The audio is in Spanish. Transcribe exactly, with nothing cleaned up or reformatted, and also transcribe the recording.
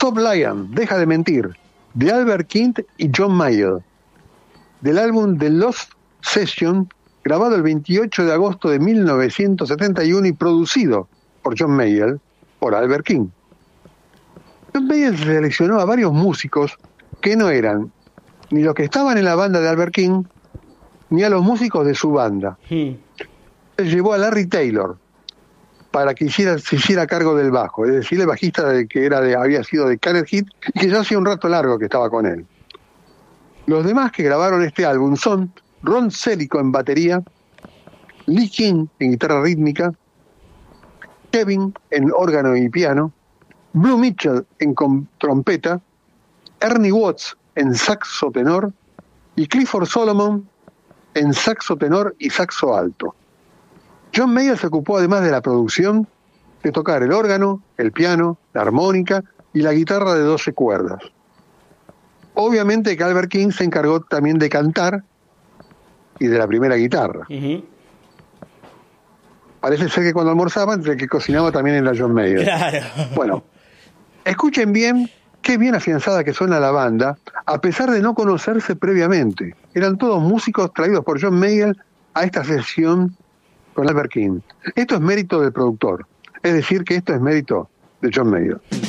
Stop Lying, Deja de Mentir, de Albert King y John Mayall, del álbum The Lost Session, grabado el veintiocho de agosto de mil novecientos setenta y uno y producido por John Mayall, por Albert King. John Mayall seleccionó a varios músicos que no eran ni los que estaban en la banda de Albert King, ni a los músicos de su banda. Sí. Él llevó a Larry Taylor para que hiciera, se hiciera cargo del bajo, es decir, el bajista de, que era de, había sido de Canet Heat y que ya hacía un rato largo que estaba con él. Los demás que grabaron este álbum son Ron Celico en batería, Lee King en guitarra rítmica, Kevin en órgano y piano, Blue Mitchell en com- trompeta, Ernie Watts en saxo tenor y Clifford Solomon en saxo tenor y saxo alto. John Mayall se ocupó, además de la producción, de tocar el órgano, el piano, la armónica y la guitarra de doce cuerdas. Obviamente que Albert King se encargó también de cantar y de la primera guitarra. Uh-huh. Parece ser que cuando almorzaban, el que cocinaba también era John Mayall. Claro. Bueno, escuchen bien qué bien afianzada que suena la banda, a pesar de no conocerse previamente. Eran todos músicos traídos por John Mayall a esta sesión con Albert King. Esto es mérito del productor, es decir, que esto es mérito de John Mayall.